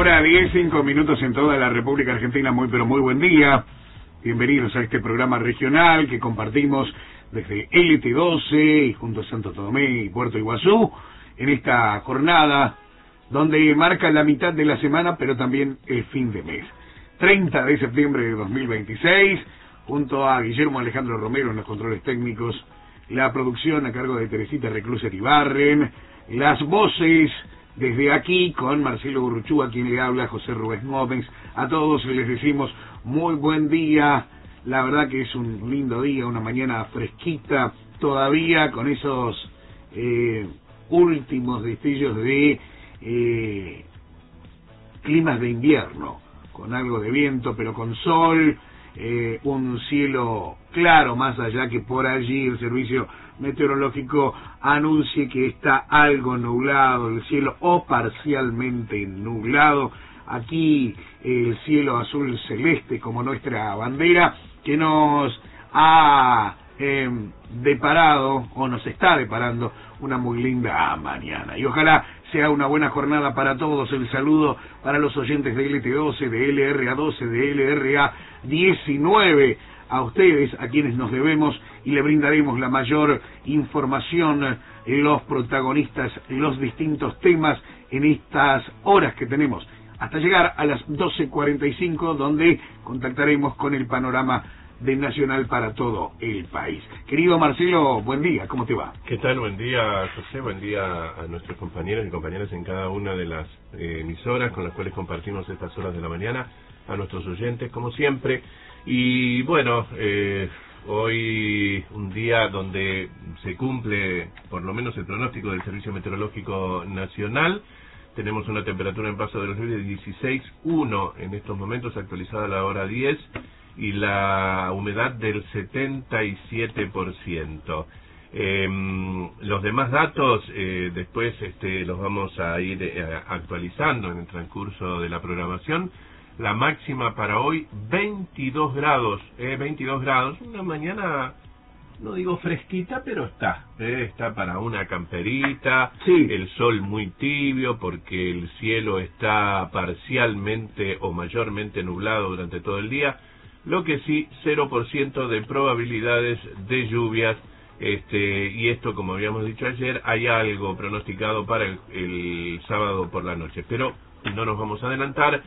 hora 10, 5 minutos en toda la República Argentina. Muy pero muy buen día. Bienvenidos a este programa regional que compartimos desde LT12 y junto a Santo Tomé y Puerto Iguazú en esta jornada donde marca la mitad de la semana pero también el fin de mes. 30 de septiembre de 2026, junto a Guillermo Alejandro Romero en los controles técnicos, la producción a cargo de Teresita Recluser Ibarren, las voces desde aquí con Marcelo Urruchúa, quien le habla, José Rubén Gómez. A todos les decimos muy buen día. La verdad que es un lindo día, una mañana fresquita todavía con esos últimos destellos de climas de invierno, con algo de viento pero con sol, un cielo claro, más allá que por allí el servicio meteorológico anuncie que está algo nublado el cielo o parcialmente nublado. Aquí el cielo azul celeste como nuestra bandera que nos ha deparado o nos está deparando una muy linda mañana, y ojalá sea una buena jornada para todos. El saludo para los oyentes de LT12, de LRA12, de LRA19, a ustedes, a quienes nos debemos y le brindaremos la mayor información, los protagonistas, los distintos temas en estas horas que tenemos, hasta llegar a las 12:45, donde contactaremos con el panorama de Nacional para todo el país. Querido Marcelo, buen día, ¿cómo te va? ¿Qué tal? Buen día, José, buen día a nuestros compañeros y compañeras en cada una de las emisoras con las cuales compartimos estas horas de la mañana, a nuestros oyentes, como siempre. Y bueno, hoy un día donde se cumple por lo menos el pronóstico del Servicio Meteorológico Nacional. Tenemos una temperatura en Paso de los Libres de 16,1 en estos momentos, actualizada a la hora 10, y la humedad del 77%. Los demás datos después los vamos a ir actualizando en el transcurso de la programación. La máxima para hoy 22 grados, una mañana, no digo fresquita, pero está para una camperita, sí. El sol muy tibio porque el cielo está parcialmente o mayormente nublado durante todo el día. Lo que sí, 0% de probabilidades de lluvias, y esto, como habíamos dicho ayer, hay algo pronosticado para el sábado por la noche, pero no nos vamos a adelantar.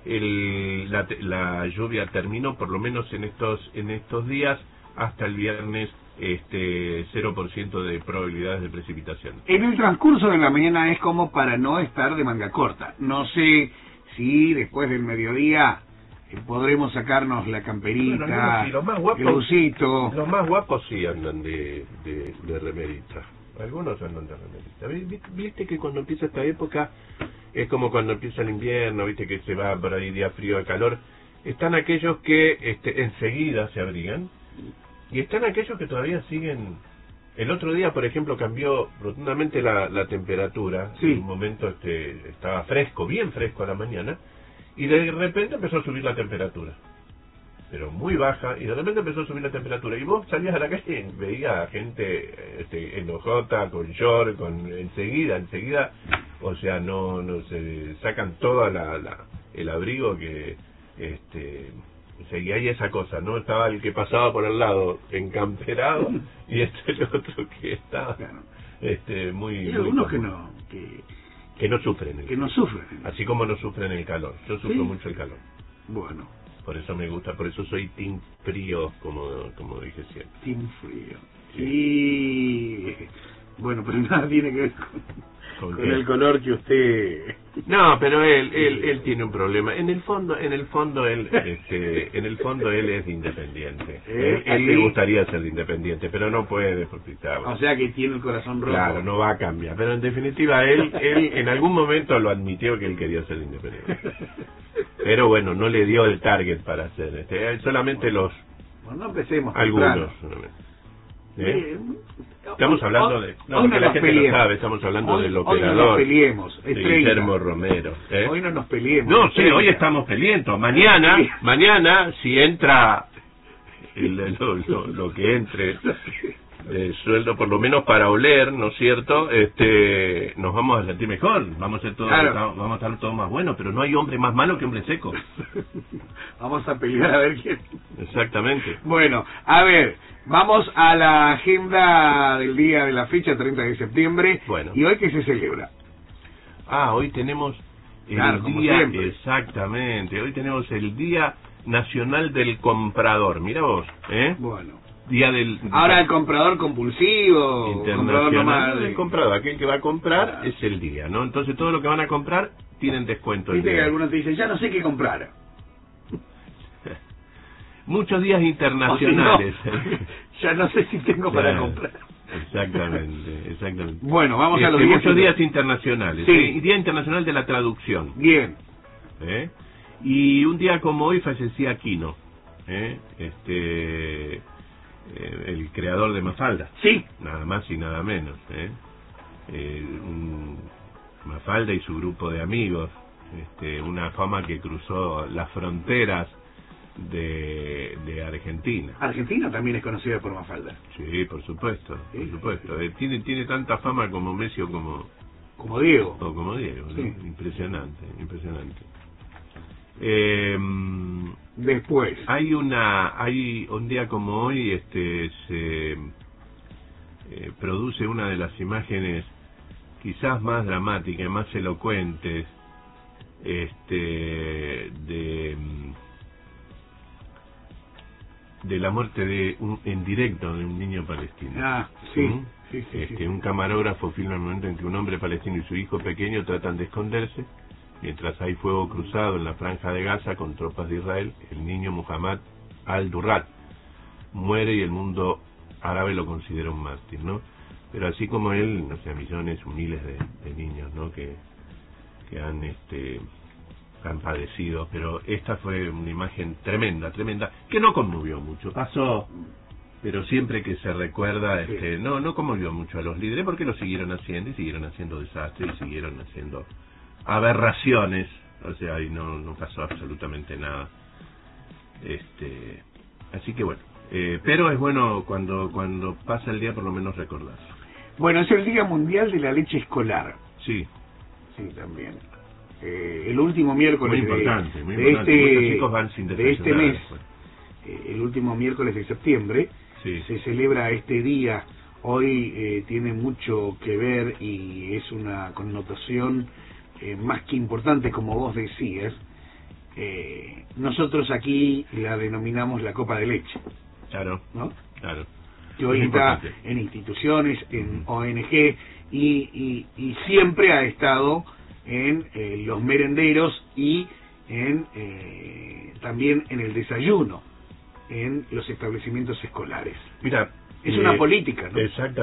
La lluvia terminó, por lo menos en estos días, hasta el viernes, 0% de probabilidades de precipitación. En el transcurso de la mañana es como para no estar de manga corta. No sé si después del mediodía podremos sacarnos la camperita, bueno, sí, el busito. Los más guapos sí andan de remerita. Algunos andan de remerita. Viste que cuando empieza esta época es como cuando empieza el invierno, viste que se va por ahí día frío de calor. Están aquellos que enseguida se abrigan y están aquellos que todavía siguen. El otro día, por ejemplo, cambió rotundamente la temperatura. Sí. En un momento estaba fresco, bien fresco a la mañana, y de repente empezó a subir la temperatura, pero muy baja, y de repente empezó a subir la temperatura, y vos salías a la calle y veías a gente enojota, con short, enseguida, o sea, no se sacan todo el abrigo que seguía ahí esa cosa, ¿no? Estaba el que pasaba por el lado encamperado y el otro que estaba muy... Y algunos muy que no sufren. Así como no sufren el calor. Yo sufro mucho el calor. Bueno. Por eso me gusta, por eso soy team frío, como dije siempre. Team frío. Sí. Y bueno, pero nada tiene que ver con el color que usted... No, pero él tiene un problema. En el fondo él es de independiente. Él le gustaría ser de independiente, pero no puede porque está... O sea que tiene el corazón roto. Claro, no va a cambiar. Pero en definitiva él en algún momento lo admitió que él quería ser de independiente. Pero bueno, no le dio el target para hacer solamente bueno, no empecemos. Algunos solamente. Estamos hablando de... No, porque la gente no sabe, estamos hablando del operador. Hoy no nos peleemos, de Guillermo Romero. Hoy no nos peleemos. No, sí, hoy estamos peleando. Mañana, si entra lo que entre, sueldo por lo menos para oler, ¿no es cierto? Nos vamos a sentir mejor, vamos a ser todos, Claro. vamos a estar todos más buenos, pero no hay hombre más malo que hombre seco. Vamos a pelear a ver quién. Exactamente. Bueno, a ver, vamos a la agenda del día de la fecha, 30 de septiembre. Bueno. ¿Y hoy qué se celebra? Hoy tenemos el Claro, como día, siempre. exactamente, hoy tenemos el Día Nacional del Comprador, mira vos, Bueno. Día del... Ahora el comprador compulsivo, comprador internacional nomás. del comprador, aquel que va a comprar Claro. es el día, ¿no? Entonces todo lo que van a comprar tienen descuento el Viste que día. algunos te dicen, ya no sé qué comprar. Muchos días O si no, internacionales. ya no sé si tengo para Claro. comprar. Exactamente. Bueno, vamos a los días. muchos días internacionales. Sí. Y Día Internacional de la Traducción. Bien. ¿eh? Y un día como hoy fallecía Aquino, el creador de Mafalda. Sí. Nada más y nada menos. Mafalda y su grupo de amigos, una fama que cruzó las fronteras de Argentina. Argentina también es conocida por Mafalda. Sí, por supuesto, Sí. por supuesto. Tiene tanta fama como Messi o como Diego. Diego, ¿no? Sí. Impresionante. Después. Hay un día como hoy se produce una de las imágenes quizás más dramáticas, más elocuentes de la muerte en directo de un niño palestino. Ah, sí. ¿Mm? Sí. Un camarógrafo filma el momento en que un hombre palestino y su hijo pequeño tratan de esconderse mientras hay fuego cruzado en la franja de Gaza con tropas de Israel. El niño Muhammad al-Durrat muere y el mundo árabe lo considera un mártir, ¿no? Pero así como él, no sé, millones o miles de niños, ¿no? que han padecido, pero esta fue una imagen tremenda, que no conmovió mucho, pasó, pero siempre que se recuerda, no conmovió mucho a los líderes, porque lo siguieron haciendo, y siguieron haciendo desastres, y siguieron haciendo aberraciones, o sea, y no pasó absolutamente nada. Así que bueno, pero es bueno cuando pasa el día por lo menos recordarlo. Bueno, es el Día Mundial de la Leche Escolar. Sí. Sí, también. El último miércoles Muy importante. de Muchos chicos van sin de este desayunar, mes, pues. El último miércoles de septiembre, Sí. se celebra este día. Hoy tiene mucho que ver y es una connotación más que importante, como vos decías. Nosotros aquí la denominamos la copa de leche, Claro. ¿no? Claro. Que hoy Es está importante. en instituciones, en ONG y siempre ha estado en los merenderos y también en el desayuno en los establecimientos escolares. Mira, Es una política, ¿no? Exactamente.